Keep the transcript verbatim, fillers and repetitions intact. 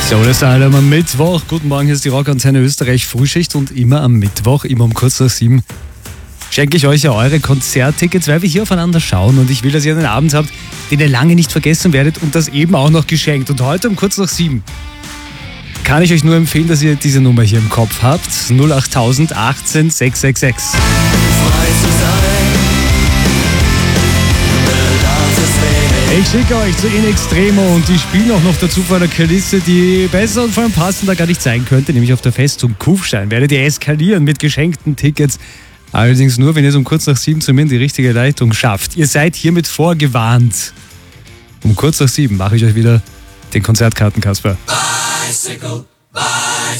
So, das ist allem am Mittwoch. Guten Morgen, hier ist die Rockantenne Österreich Frühschicht und immer am Mittwoch, immer um kurz nach sieben, schenke ich euch ja eure Konzerttickets, weil wir hier aufeinander schauen und ich will, dass ihr einen Abend habt, den ihr lange nicht vergessen werdet und das eben auch noch geschenkt. Und heute um kurz nach sieben kann ich euch nur empfehlen, dass ihr diese Nummer hier im Kopf habt. null acht null achtzehn sechs sechs sechs. Ich schicke euch zu In Extremo und die spielen auch noch dazu vor einer Kulisse, die besser und vor allem passender gar nicht sein könnte, nämlich auf der Festung Kufstein. Werdet ihr eskalieren mit geschenkten Tickets. Allerdings nur, wenn ihr es um kurz nach sieben zu mir in die richtige Leitung schafft. Ihr seid hiermit vorgewarnt. Um kurz nach sieben mache ich euch wieder den Konzertkarten, Kasper. Bicycle, bicycle.